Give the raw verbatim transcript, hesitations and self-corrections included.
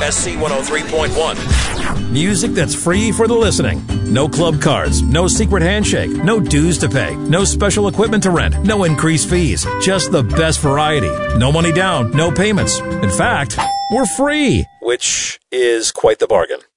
S C one oh three point one. Music that's free for the listening. No club cards, no secret handshake, no dues to pay, no special equipment to rent, no increased fees. Just the best variety. No money down, no payments. In fact, we're free. Which is quite the bargain.